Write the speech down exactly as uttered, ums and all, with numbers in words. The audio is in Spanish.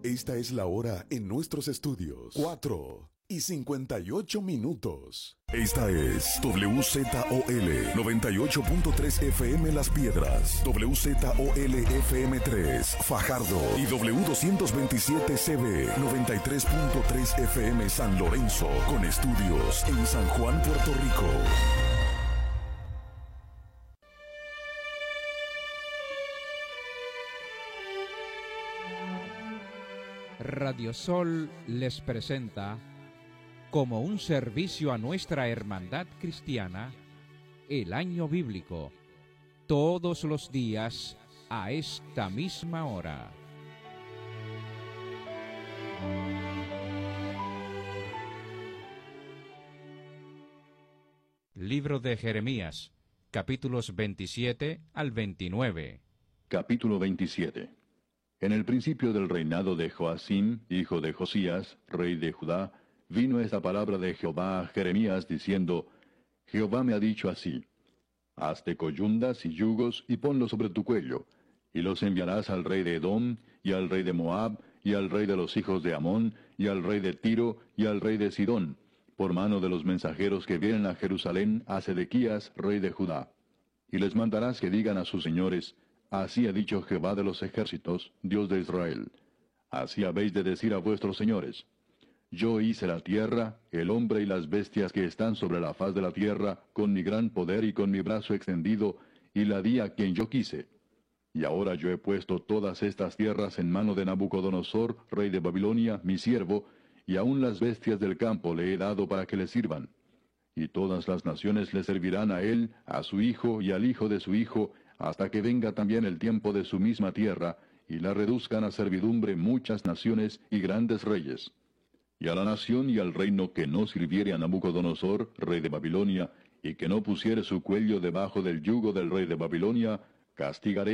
Esta es la hora en nuestros estudios. cuatro y cincuenta y ocho minutos. Esta es W Z O L noventa y ocho punto tres F M Las Piedras, W Z O L F M tres Fajardo y W doscientos veintisiete C B noventa y tres punto tres F M San Lorenzo, con estudios en San Juan, Puerto Rico. Radio Sol les presenta, como un servicio a nuestra hermandad cristiana, el año bíblico, todos los días a esta misma hora. Libro de Jeremías, capítulos veintisiete al veintinueve. Capítulo veintisiete. En el principio del reinado de Joacim, hijo de Josías, rey de Judá, vino esta palabra de Jehová a Jeremías, diciendo: Jehová me ha dicho así: Hazte coyundas y yugos y ponlos sobre tu cuello, y los enviarás al rey de Edom, y al rey de Moab, y al rey de los hijos de Amón, y al rey de Tiro, y al rey de Sidón, por mano de los mensajeros que vienen a Jerusalén a Sedequías, rey de Judá. Y les mandarás que digan a sus señores: Así ha dicho Jehová de los ejércitos, Dios de Israel: Así habéis de decir a vuestros señores: Yo hice la tierra, el hombre y las bestias que están sobre la faz de la tierra, con mi gran poder y con mi brazo extendido, y la di a quien yo quise. Y ahora yo he puesto todas estas tierras en mano de Nabucodonosor, rey de Babilonia, mi siervo, y aun las bestias del campo le he dado para que le sirvan. Y todas las naciones le servirán a él, a su hijo y al hijo de su hijo, hasta que venga también el tiempo de su misma tierra, y la reduzcan a servidumbre muchas naciones y grandes reyes. Y a la nación y al reino que no sirviere a Nabucodonosor, rey de Babilonia, y que no pusiere su cuello debajo del yugo del rey de Babilonia, castigaré